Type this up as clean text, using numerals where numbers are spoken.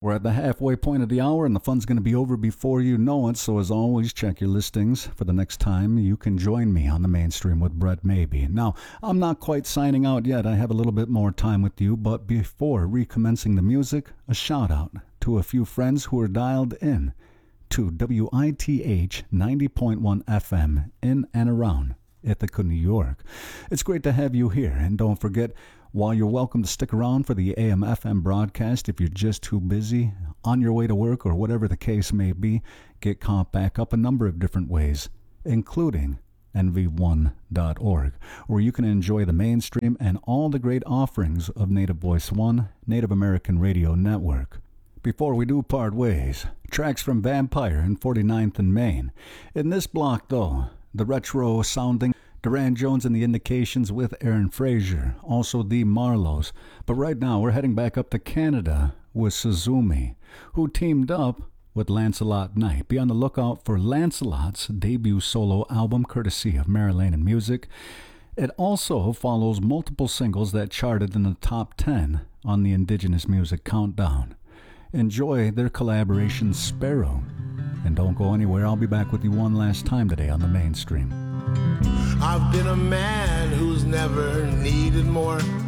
We're at the halfway point of the hour, and the fun's going to be over before you know it. So as always, check your listings for the next time you can join me on the Mainstream with Brett Maybe. Now, I'm not quite signing out yet. I have a little bit more time with you, but before recommencing the music, a shout out to a few friends who are dialed in to WITH 90.1 FM in and around Ithaca, New York. It's great to have you here, and don't forget, while you're welcome to stick around for the AM/FM broadcast, if you're just too busy, on your way to work, or whatever the case may be, get caught back up a number of different ways, including NV1.org, where you can enjoy the Mainstream and all the great offerings of Native Voice One, Native American Radio Network. Before we do part ways, tracks from Vampire and 49th and Main. In this block, though, the retro-sounding Duran Jones and the Indications with Aaron Frazier, also the Marlows. But right now, we're heading back up to Canada with Suzumi, who teamed up with Lancelot Knight. Be on the lookout for Lancelot's debut solo album, courtesy of Marilyn Music. It also follows multiple singles that charted in the top 10 on the Indigenous Music Countdown. Enjoy their collaboration, Sparrow. And don't go anywhere. I'll be back with you one last time today on the Mainstream. I've been a man who's never needed more.